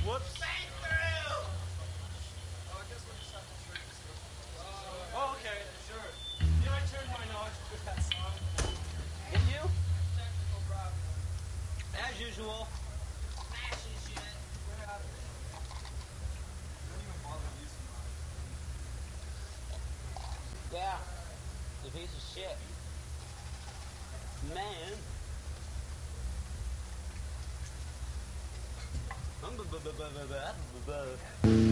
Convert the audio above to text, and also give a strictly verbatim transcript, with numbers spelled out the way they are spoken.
Whoops. Oh, okay, sure. Yeah, I turned my knowledge with that song. Did you? Technical problem. As usual. Smashing shit. We're out of it. Don't even bother using mine. Yeah. The piece of shit. Man. I'm